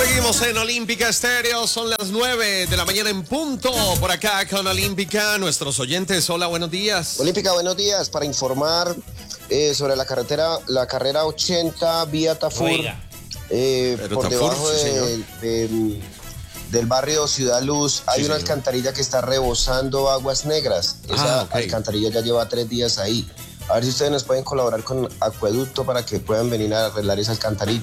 Seguimos en Olímpica Estéreo, son las 9 de la mañana en punto, por acá con Olímpica, nuestros oyentes, hola, buenos días. Olímpica, buenos días, para informar sobre la carrera 80 vía Tafur, por Tafur, debajo del barrio Ciudad Luz, hay una alcantarilla que está rebosando aguas negras, esa alcantarilla ya lleva 3 días ahí. A ver si ustedes nos pueden colaborar con Acueducto para que puedan venir a arreglar esa alcantarilla.